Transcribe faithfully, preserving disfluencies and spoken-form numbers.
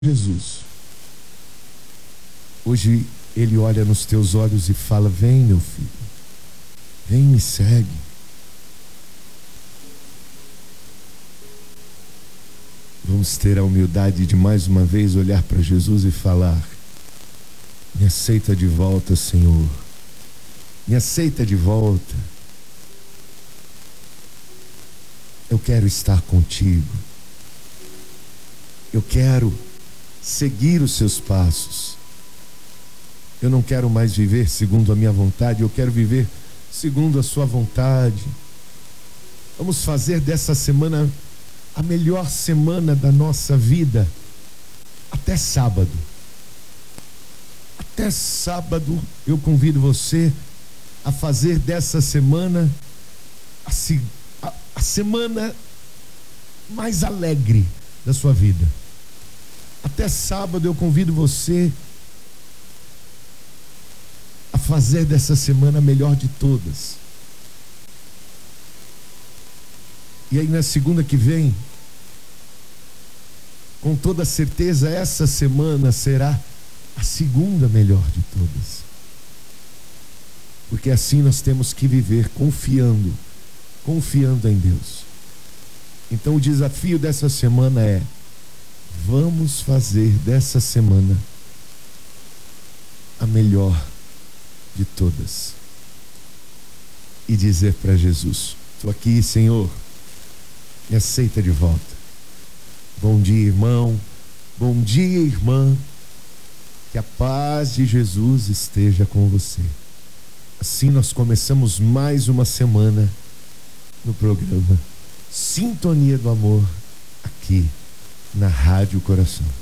Jesus. Hoje Ele olha nos teus olhos e fala: vem, meu filho, vem, me segue. Vamos ter a humildade de mais uma vez olhar para Jesus e falar: me aceita de volta, Senhor, me aceita de volta. Eu quero estar contigo, eu quero seguir os seus passos. Eu não quero mais viver segundo a minha vontade, eu quero viver segundo a sua vontade. Vamos fazer dessa semana a melhor semana da nossa vida, até sábado. Até sábado eu convido você a fazer dessa semana a, a, a semana mais alegre da sua vida. Até sábado eu convido você a fazer dessa semana a melhor de todas. E aí na segunda que vem, com toda certeza, essa semana será a segunda melhor de todas. Porque assim nós temos que viver confiando, confiando em Deus. Então o desafio dessa semana é: vamos fazer dessa semana a melhor de todas. E dizer para Jesus: estou aqui, Senhor, me aceita de volta. Bom dia, irmão. Bom dia, irmã. Que a paz de Jesus esteja com você. Assim nós começamos mais uma semana no programa Sintonia do Amor, aqui na Rádio Coração.